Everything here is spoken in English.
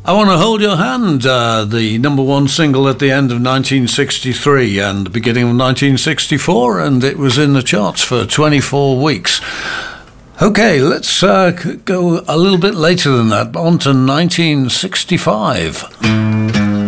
I Want to Hold Your Hand, the number one single at the end of 1963 and the beginning of 1964, and it was in the charts for 24 weeks. Okay, let's go a little bit later than that, on to 1965.